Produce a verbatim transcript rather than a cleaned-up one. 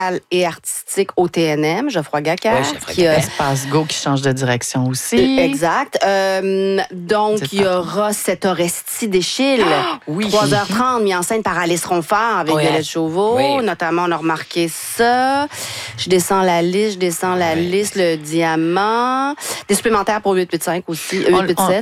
et artistique au T N M, Geoffroy Gacquer. Oui, Geoffroy qui a- Gacquer. Espace Go qui change de direction aussi. Exact. Euh, donc, C'est il y aura cette Orestie d'Échille. oui. trois heures trente, mis en scène par Alice Ronfort avec Oui. Violette Chauveau. Oui. Notamment, on a remarqué ça. Je descends la liste, je descends la Oui. liste, le diamant. Des supplémentaires pour huit huit cinq aussi. On, huit huit on- sept.